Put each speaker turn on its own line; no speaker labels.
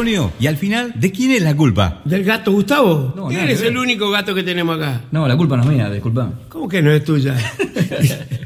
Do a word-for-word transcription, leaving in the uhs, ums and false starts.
Antonio. Y al final, ¿de quién es la culpa?
¿Del gato Gustavo?
No, nada
Eres
que ver.
el único gato que tenemos acá.
No, la culpa no es mía, disculpa.
¿Cómo que no es tuya?